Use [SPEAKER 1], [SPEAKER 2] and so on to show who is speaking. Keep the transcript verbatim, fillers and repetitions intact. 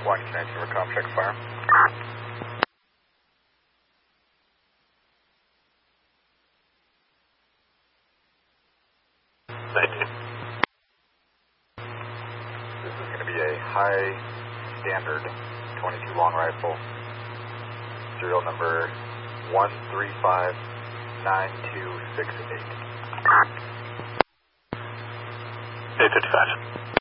[SPEAKER 1] one connection for com check fire.
[SPEAKER 2] nineteen.
[SPEAKER 1] This is going to be a high standard twenty-two long rifle. Serial number one three five nine two six eight.
[SPEAKER 2] eight fifty-five.